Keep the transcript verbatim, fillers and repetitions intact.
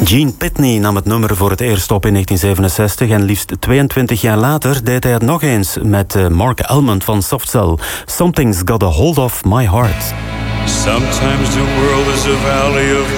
Gene Pitney nam het nummer voor het eerst op in negentien zevenenzestig... en liefst tweeëntwintig jaar later deed hij het nog eens met Mark Almond van Soft Cell. Something's got a hold of my heart. Sometimes the world is a valley of